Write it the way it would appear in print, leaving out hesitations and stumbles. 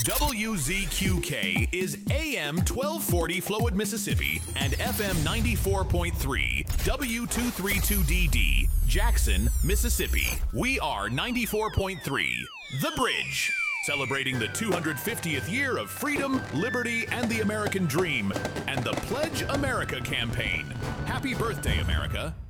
WZQK is AM 1240 Flowood, Mississippi, and FM 94.3 W232DD, Jackson, Mississippi. We are 94.3 The Bridge, celebrating the 250th year of freedom, liberty, and the American dream, and the Pledge America campaign. Happy birthday, America.